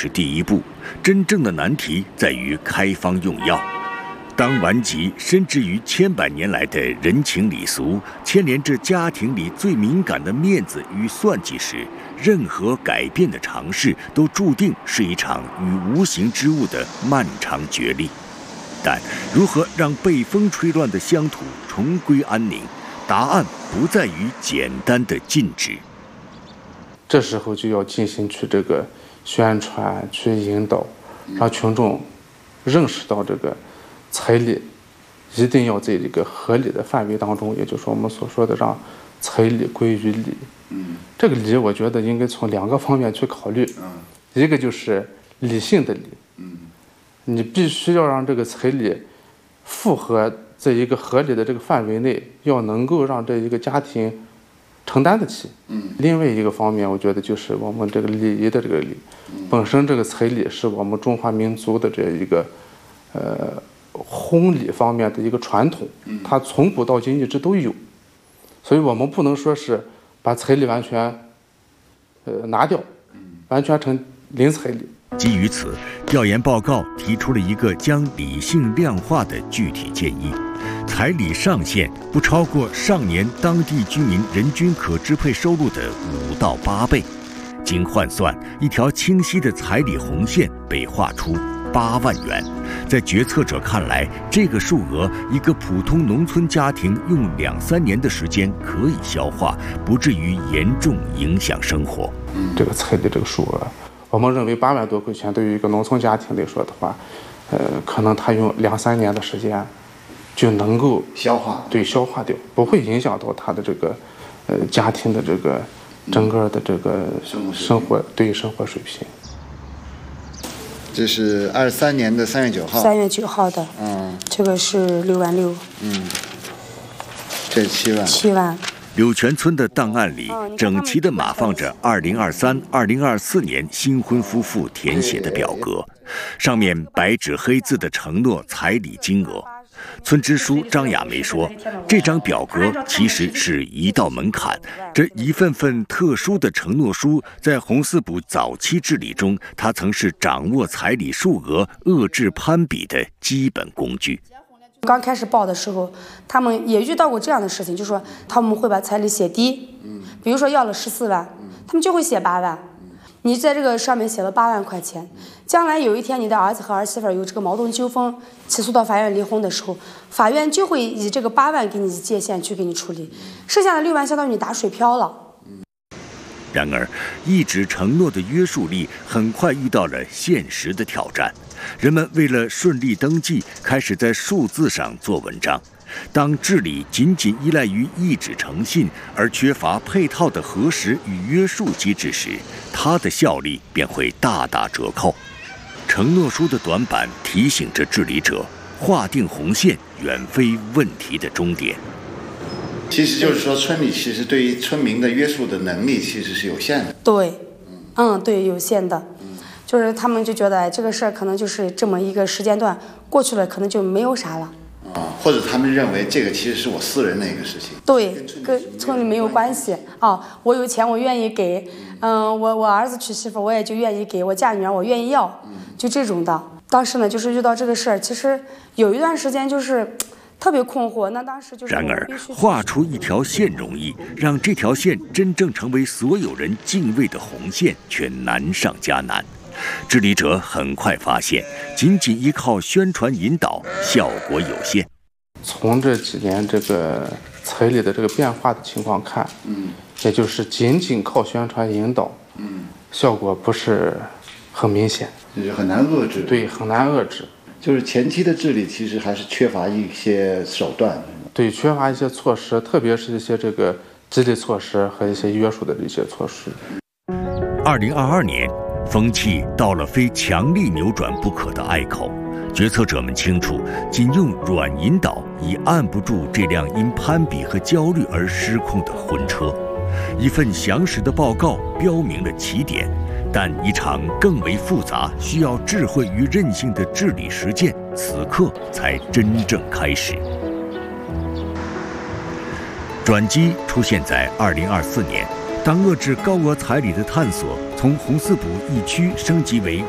是第一步，真正的难题在于开方用药。当顽疾深植于千百年来的人情礼俗，牵连着家庭里最敏感的面子与算计时，任何改变的尝试都注定是一场与无形之物的漫长角力。但如何让被风吹乱的乡土重归安宁，答案不在于简单的禁止。 这时候就要进行去这个宣传，去引导，让群众认识到这个彩礼一定要在这个合理的范围当中，也就是我们所说的让彩礼归于礼。这个礼我觉得应该从2个方面去考虑。一个就是理性的礼，你必须要让这个彩礼符合在一个合理的这个范围内，要能够让这一个家庭承担得起。另外一个方面，我觉得就是我们这个礼仪的这个礼，本身这个彩礼是我们中华民族的这一个婚礼方面的一个传统，它从古到今一直都有，所以我们不能说是把彩礼完全拿掉，完全成零彩礼。 基于此，调研报告提出了一个将理性量化的具体建议：彩礼上限不超过上年当地居民人均可支配收入的5到8倍。经换算，一条清晰的彩礼红线被画出8万元。在决策者看来，这个数额一个普通农村家庭用2-3年的时间可以消化，不至于严重影响生活。 这个彩礼这个数额，我们认为8万多块钱对于一个农村家庭来说的话，可能他用2-3年的时间就能够消化掉，不会影响到他的这个家庭的这个整个的这个生活水平。 这是23年的3月9号。 3月9号的。这个是6万6。 这是 7万。 柳泉村的档案里，整齐地码放着2023、2024年新婚夫妇填写的表格，上面白纸黑字地承诺彩礼金额。村支书张亚梅说，这张表格其实是一道门槛，这一份份特殊的承诺书，在红四补早期治理中，它曾是掌握彩礼数额、遏制攀比的基本工具。 刚开始报的时候，他们也遇到过这样的事情，就说他们会把彩礼写低，比如说要了14万，他们就会写8万。你在这个上面写了8万块钱，将来有一天你的儿子和儿媳妇有这个矛盾纠纷，起诉到法院离婚的时候，法院就会以这个8万给你界限去给你处理，剩下的6万相当于你打水漂了。 然而，一纸承诺的约束力很快遇到了现实的挑战。人们为了顺利登记，开始在数字上做文章。当治理仅仅依赖于一纸诚信，而缺乏配套的核实与约束机制时，它的效力便会大打折扣。承诺书的短板提醒着治理者，划定红线远非问题的终点。 其实就是说，村里其实对于村民的约束的能力其实是有限的。 对，对，有限的。就是他们就觉得这个事儿可能就是这么一个时间段过去了，可能就没有啥了。 或者他们认为这个其实是我私人的一个事情。对， 跟村里没有关系我有钱我愿意给，我儿子娶媳妇我也就愿意给，我嫁女儿我愿意要，就这种的。当时呢，就是遇到这个事儿，其实有一段时间就是特别困惑。那当时就是然而，画出一条线容易，让这条线真正成为所有人敬畏的红线，却难上加难。治理者很快发现，仅仅依靠宣传引导效果有限。 从这几年这个彩礼的这个变化的情况看，也就是仅仅靠宣传引导，效果不是很明显， 就是很难遏制。 对，很难遏制。 就是前期的治理其实还是缺乏一些手段。 对，缺乏一些措施，特别是一些这个激励措施和一些约束的一些措施。 2022年。风气到了非强力扭转不可的隘口，决策者们清楚，仅用软引导已按不住这辆因攀比和焦虑而失控的婚车。一份详实的报告标明了起点，但一场更为复杂、需要智慧与韧性的治理实践，此刻才真正开始。转机出现在2024年。当遏制高额彩礼的探索从红四补一区升级为